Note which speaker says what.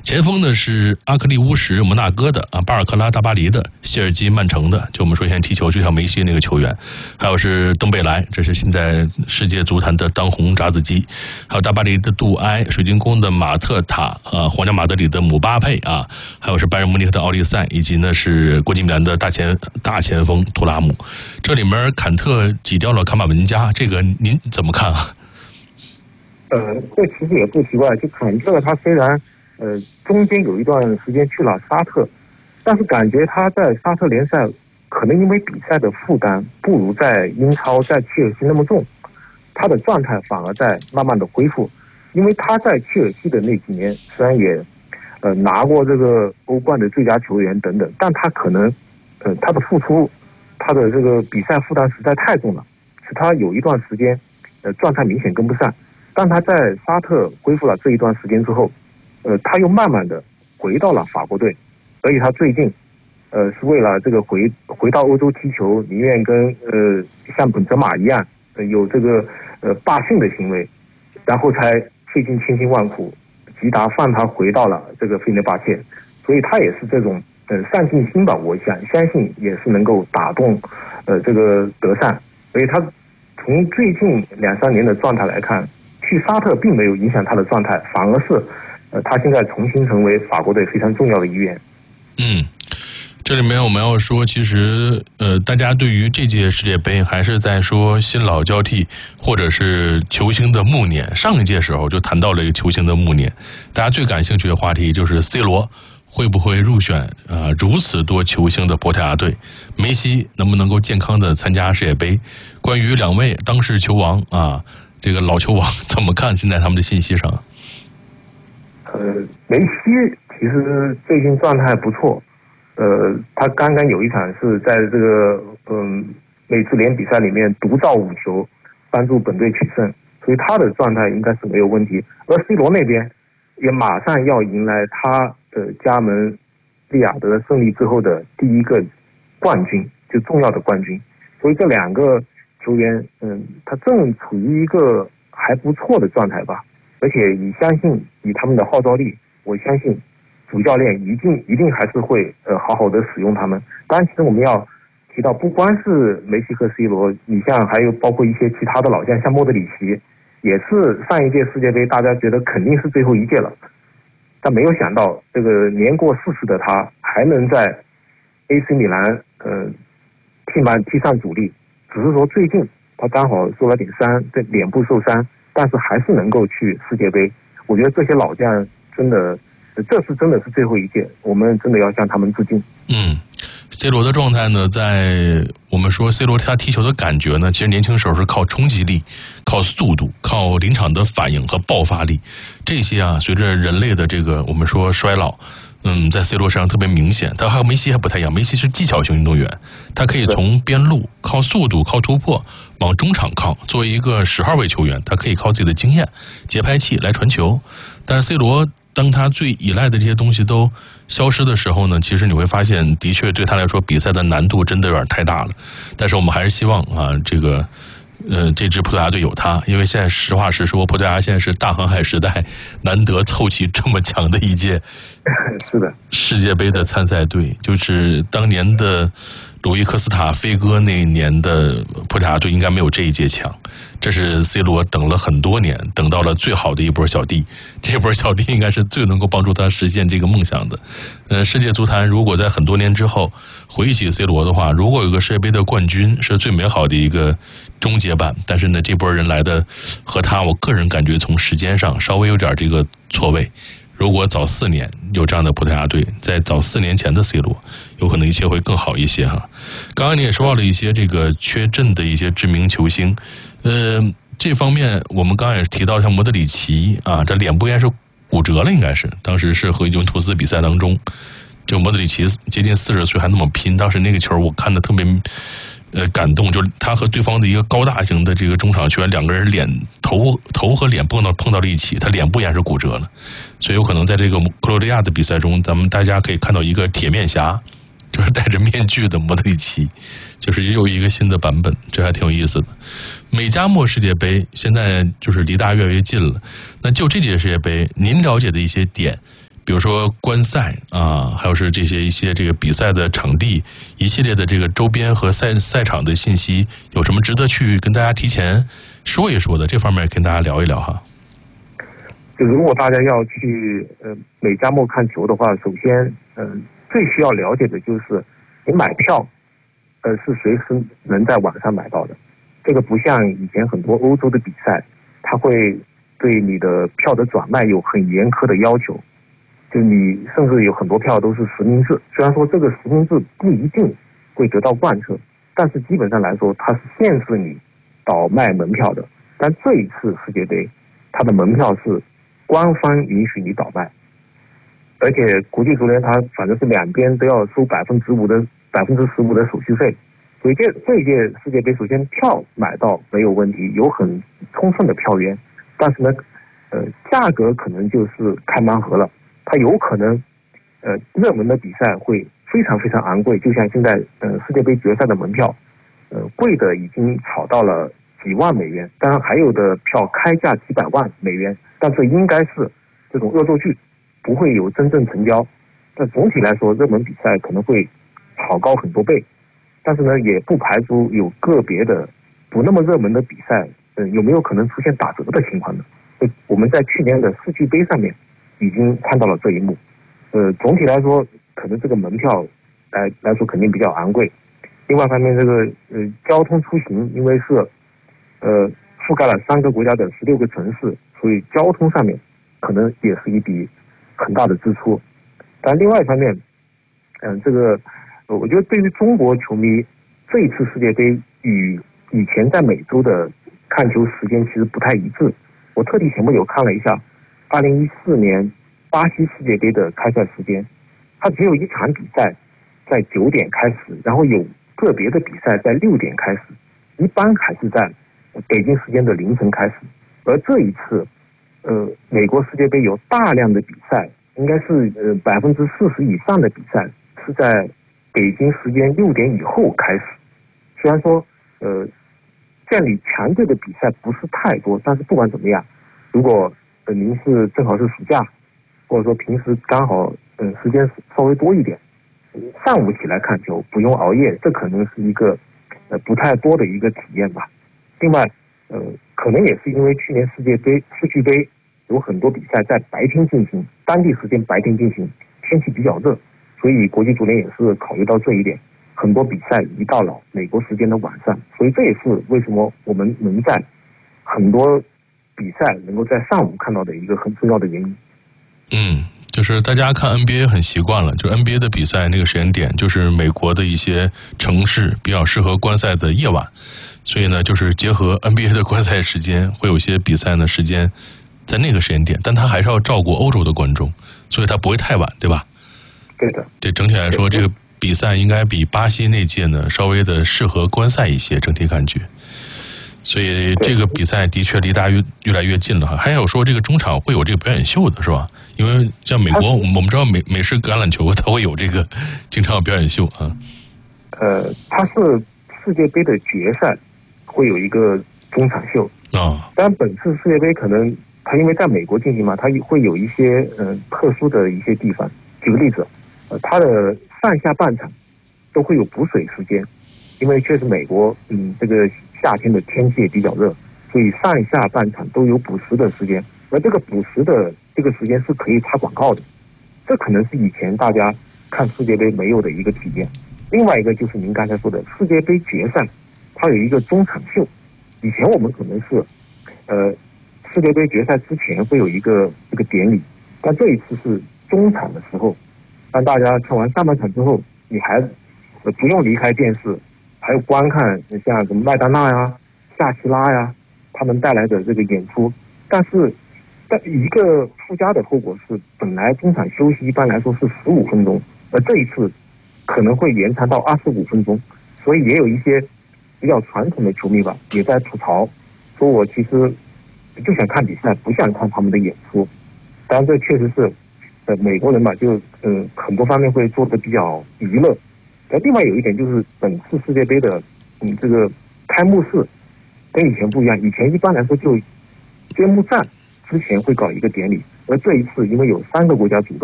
Speaker 1: 前锋呢是阿克利乌什摩纳哥的巴尔克拉大巴黎的，谢尔基曼城的，就我们说现在踢球就像梅西那个球员，还有是登贝莱，这是现在世界足坛的当红炸子鸡，还有大巴黎的杜埃，水晶宫的马特塔，皇家马德里的姆巴佩还有是拜仁慕尼黑的奥利塞，以及呢是国际米兰的大前锋图拉姆。这里面坎特挤掉了卡马文加，这个您怎么看啊？
Speaker 2: 这其实也不奇怪，就坎特他虽然中间有一段时间去了沙特，但是感觉他在沙特联赛可能因为比赛的负担不如在英超在切尔西那么重，他的状态反而在慢慢的恢复。因为他在切尔西的那几年虽然也拿过这个欧冠的最佳球员等等，但他可能他的付出，他的这个比赛负担实在太重了，使他有一段时间状态明显跟不上。当他在沙特恢复了这一段时间之后，他又慢慢的回到了法国队，所以他最近是为了这个回到欧洲踢球，宁愿跟像本泽马一样有这个罢训的行为，然后才费尽千辛万苦，吉达放他回到了这个费内巴切，所以他也是这种上进心吧，我相信也是能够打动这个德尚，所以他从最近2-3年的状态来看，去沙特并没有影响他的状态，反而是他现在重新成为法国队非常重要的一员。
Speaker 1: 这里面我们要说，其实大家对于这届世界杯还是在说新老交替，或者是球星的暮年。上一届时候就谈到了一个球星的暮年，大家最感兴趣的话题就是 C 罗会不会入选如此多球星的葡萄牙队，梅西能不能够健康的参加世界杯。关于两位当世球王这个老球王怎么看现在他们的信息上？
Speaker 2: 梅西其实最近状态不错，他刚刚有一场是在这个美职联比赛里面独造5球，帮助本队取胜，所以他的状态应该是没有问题。而 C 罗那边也马上要迎来他的加盟利雅得胜利之后的第一个冠军，就重要的冠军，所以这两个球员他正处于一个还不错的状态吧，而且相信以他们的号召力，我相信主教练一定还是会好好的使用他们。当然其实我们要提到，不光是梅西和 C 罗，你像还有包括一些其他的老将，像莫德里奇，也是上一届世界杯大家觉得肯定是最后一届了，但没有想到这个年过40的他还能在 AC 米兰踢上主力，只是说最近他刚好受了点伤，在脸部受伤，但是还是能够去世界杯。我觉得这些老将真的，这是真的是最后一届，我们真的要向他们致敬。
Speaker 1: C 罗的状态呢，在我们说 C 罗他踢球的感觉呢，其实年轻时候是靠冲击力、靠速度、靠临场的反应和爆发力，这些随着人类的这个我们说衰老，在 C 罗身上特别明显。他和梅西还不太一样，梅西是技巧型运动员，他可以从边路靠速度、靠突破往中场靠。作为一个10号位球员，他可以靠自己的经验、节拍器来传球。但是 C 罗当他最依赖的这些东西都消失的时候呢，其实你会发现，的确对他来说比赛的难度真的有点太大了。但是我们还是希望这支葡萄牙队有他，因为现在实话实说，葡萄牙现在是大航海时代难得凑齐这么强的一届
Speaker 2: 是的
Speaker 1: 世界杯的参赛队，就是当年的鲁伊科斯塔飞哥那一年的葡萄牙队应该没有这一届强。这是 C 罗等了很多年，等到了最好的一波小弟，这波小弟应该是最能够帮助他实现这个梦想的。世界足坛如果在很多年之后回忆起 C 罗的话，如果有个世界杯的冠军是最美好的一个终结版，但是呢这波人来的和他，我个人感觉从时间上稍微有点这个错位。如果早4年有这样的葡萄牙队，在早4年前的 C 罗，有可能一切会更好一些哈。刚刚你也说到了一些这个缺阵的一些知名球星，这方面我们刚刚也提到像莫德里奇这脸部应该是骨折了，应该是当时是和尤文图斯比赛当中，就莫德里奇接近40岁还那么拼，当时那个球我看的特别感动，就是他和对方的一个高大型的这个中场球员，两个人头和脸碰到了一起，他脸部也是骨折了，所以有可能在这个克罗地亚的比赛中，咱们大家可以看到一个铁面侠，就是戴着面具的莫德里奇，就是又一个新的版本，这还挺有意思的。美加墨世界杯现在就是离大家越来越近了，那就这届世界杯您了解的一些点比如说观赛啊，还有是一些这个比赛的场地，一系列的这个周边和赛场的信息，有什么值得去跟大家提前说一说的？这方面跟大家聊一聊哈。
Speaker 2: 就如果大家要去美加墨看球的话，首先最需要了解的就是你买票是随时能在网上买到的。这个不像以前很多欧洲的比赛，它会对你的票的转卖有很严苛的要求，就你甚至有很多票都是实名制。虽然说这个实名制不一定会得到贯彻，但是基本上来说它是限制你倒卖门票的。但这一次世界杯，它的门票是官方允许你倒卖，而且国际足联它反正是两边都要收15%的手续费，所以这一届世界杯首先票买到没有问题，有很充分的票源，但是呢，价格可能就是开盲盒了，它有可能热门的比赛会非常非常昂贵，就像现在世界杯决赛的门票，贵的已经炒到了几万美元，当然还有的票开价几百万美元，但是应该是这种恶作剧，不会有真正成交。但总体来说，热门比赛可能会炒高很多倍，但是呢，也不排除有个别的不那么热门的比赛，有没有可能出现打折的情况呢？我们在去年的世俱杯上面已经看到了这一幕。总体来说，可能这个门票来说肯定比较昂贵。另外一方面，这个交通出行，因为是覆盖了3个国家的16个城市，所以交通上面可能也是一笔很大的支出。但另外一方面，这个我觉得对于中国球迷，这一次世界杯与以前在美洲的看球时间其实不太一致。我特地前不久看了一下2014年巴西世界杯的开赛时间，它只有一场比赛在9点开始，然后有个别的比赛在6点开始，一般还是在北京时间的凌晨开始。而这一次美国世界杯有大量的比赛，应该是40%以上的比赛是在北京时间6点以后开始。虽然说建立强队的比赛不是太多，但是不管怎么样，如果您是正好是暑假，或者说平时刚好时间稍微多一点，上午起来看球不用熬夜，这可能是一个不太多的一个体验吧。另外可能也是因为去年世俱杯有很多比赛在白天进行，当地时间白天进行，天气比较热，所以国际足联也是考虑到这一点，很多比赛移到了美国时间的晚上，所以这也是为什么我们能在很多比赛能够在上午看到的一个很重要的原因。
Speaker 1: 就是大家看 NBA 很习惯了，就 NBA 的比赛那个时间点，就是美国的一些城市比较适合观赛的夜晚，所以呢，就是结合 NBA 的观赛时间，会有一些比赛呢时间在那个时间点，但他还是要照顾欧洲的观众，所以他不会太晚，对吧？
Speaker 2: 对的。
Speaker 1: 这整体来说，这个比赛应该比巴西那届呢稍微的适合观赛一些，整体感觉。所以这个比赛的确离大家越来越近了哈。还有说这个中场会有这个表演秀的是吧？因为像美国，我们知道美式橄榄球它会有这个经常有表演秀啊。
Speaker 2: 它是世界杯的决赛会有一个中场秀啊。当然本次世界杯可能它因为在美国进行嘛，它会有一些特殊的一些地方。举个例子，它的上下半场都会有补水时间，因为确实美国这个夏天的天气也比较热，所以上下半场都有补时的时间，而这个补时的这个时间是可以插广告的，这可能是以前大家看世界杯没有的一个体验。另外一个就是您刚才说的世界杯决赛，它有一个中场秀。以前我们可能是世界杯决赛之前会有一个这个典礼，但这一次是中场的时候，当大家看完上半场之后，你还不用离开电视，还有观看像什么麦当娜呀、夏奇拉呀他们带来的这个演出。但一个附加的后果是，本来中场休息一般来说是15分钟，而这一次可能会延长到25分钟，所以也有一些比较传统的球迷吧也在吐槽，说我其实就想看比赛，不想看他们的演出。当然这确实是美国人嘛，就很多方面会做的比较娱乐。另外有一点就是本次世界杯的这个开幕式跟以前不一样，以前一般来说就揭幕战之前会搞一个典礼，而这一次因为有3个国家组